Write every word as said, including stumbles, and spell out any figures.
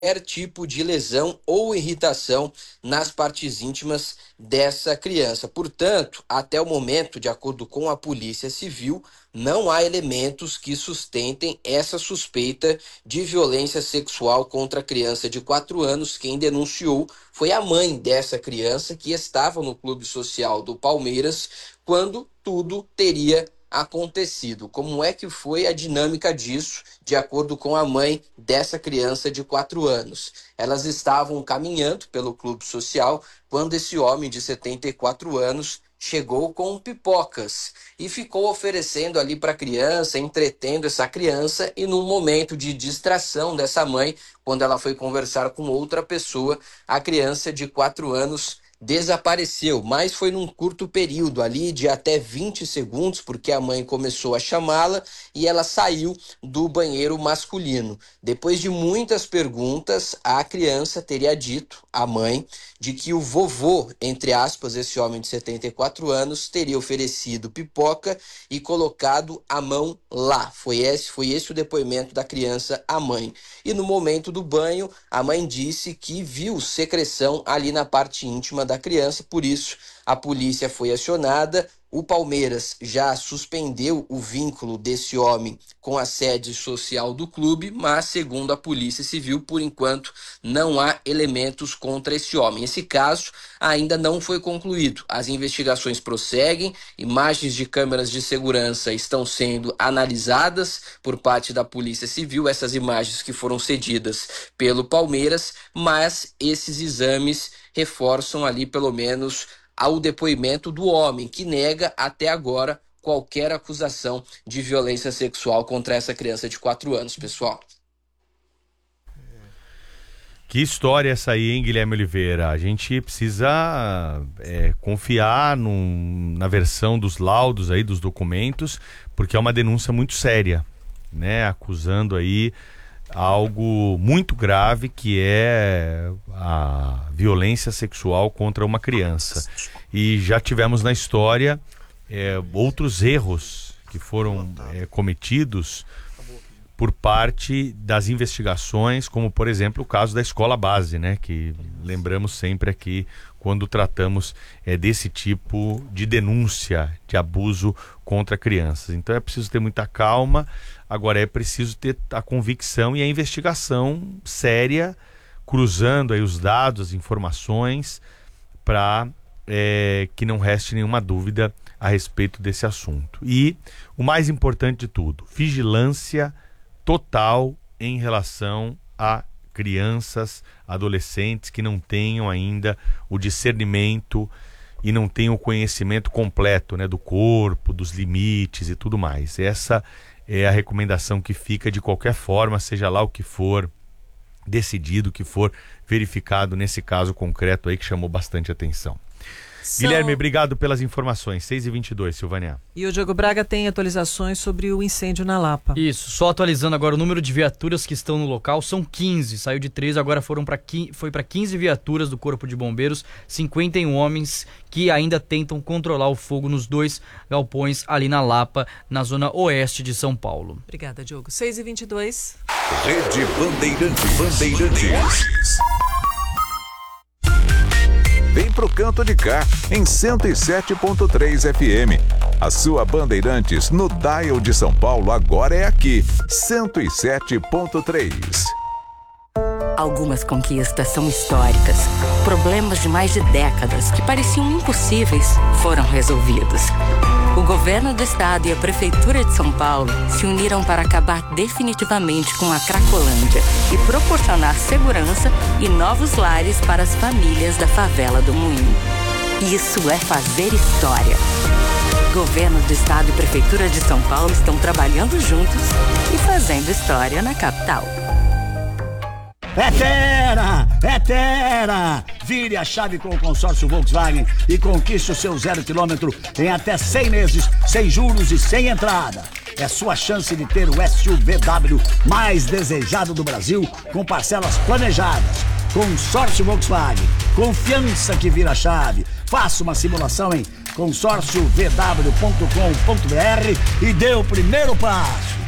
tipo de lesão ou irritação nas partes íntimas dessa criança. Portanto, até o momento, de acordo com a Polícia Civil, não há elementos que sustentem essa suspeita de violência sexual contra a criança de quatro anos. Quem denunciou foi a mãe dessa criança, que estava no clube social do Palmeiras quando tudo teria acontecido. Como é que foi a dinâmica disso, de acordo com a mãe dessa criança de quatro anos? Elas estavam caminhando pelo clube social quando esse homem de setenta e quatro anos chegou com pipocas e ficou oferecendo ali para a criança, entretendo essa criança, e num momento de distração dessa mãe, quando ela foi conversar com outra pessoa, a criança de quatro anos desapareceu, mas foi num curto período ali de até vinte segundos, porque a mãe começou a chamá-la e ela saiu do banheiro masculino. Depois de muitas perguntas, a criança teria dito à mãe de que o vovô, entre aspas, esse homem de setenta e quatro anos, teria oferecido pipoca e colocado a mão lá. Foi esse, foi esse o depoimento da criança à mãe. E no momento do banho, a mãe disse que viu secreção ali na parte íntima da criança, por isso a polícia foi acionada. O Palmeiras já suspendeu o vínculo desse homem com a sede social do clube, mas, segundo a Polícia Civil, por enquanto não há elementos contra esse homem. Esse caso ainda não foi concluído. As investigações prosseguem, imagens de câmeras de segurança estão sendo analisadas por parte da Polícia Civil, essas imagens que foram cedidas pelo Palmeiras, mas esses exames reforçam ali pelo menos ao depoimento do homem, que nega até agora qualquer acusação de violência sexual contra essa criança de quatro anos, pessoal. Que história essa aí, hein, Guilherme Oliveira? A gente precisa é, confiar num, na versão dos laudos aí, dos documentos, porque é uma denúncia muito séria, né? Acusando aí algo muito grave, que é a violência sexual contra uma criança. E já tivemos na história é, outros erros que foram é, cometidos por parte das investigações, como por exemplo o caso da escola base, né, que lembramos sempre aqui quando tratamos é, desse tipo de denúncia de abuso contra crianças. Então é preciso ter muita calma. Agora é preciso ter a convicção e a investigação séria, cruzando aí os dados, as informações, para é, que não reste nenhuma dúvida a respeito desse assunto. E o mais importante de tudo, vigilância total em relação a crianças, adolescentes que não tenham ainda o discernimento e não tenham o conhecimento completo, né, do corpo, dos limites e tudo mais. Essa é a recomendação que fica de qualquer forma, seja lá o que for decidido, o que for verificado nesse caso concreto aí que chamou bastante atenção. São... Guilherme, obrigado pelas informações. seis e vinte e dois, Silvânia. E o Diogo Braga tem atualizações sobre o incêndio na Lapa. Isso, só atualizando agora o número de viaturas que estão no local, são quinze, saiu de treze, agora foram pra, foi para quinze viaturas do Corpo de Bombeiros, cinquenta e um homens que ainda tentam controlar o fogo nos dois galpões ali na Lapa, na zona oeste de São Paulo. Obrigada, Diogo. seis e vinte e dois. Rede Bandeirantes. Bandeirantes. Vem pro canto de cá, em cento e sete ponto três F M. A sua Bandeirantes no dial de São Paulo agora é aqui, cento e sete ponto três. Algumas conquistas são históricas. Problemas de mais de décadas que pareciam impossíveis foram resolvidos. O governo do estado e a prefeitura de São Paulo se uniram para acabar definitivamente com a Cracolândia e proporcionar segurança e novos lares para as famílias da favela do Moinho. Isso é fazer história. Governo do estado e prefeitura de São Paulo estão trabalhando juntos e fazendo história na capital. É Terra! É Terra! Vire a chave com o consórcio Volkswagen e conquiste o seu zero quilômetro em até cem meses, sem juros e sem entrada. É sua chance de ter o S U V W mais desejado do Brasil, com parcelas planejadas. Consórcio Volkswagen. Confiança que vira chave. Faça uma simulação em consórcio v w ponto com ponto b r e dê o primeiro passo.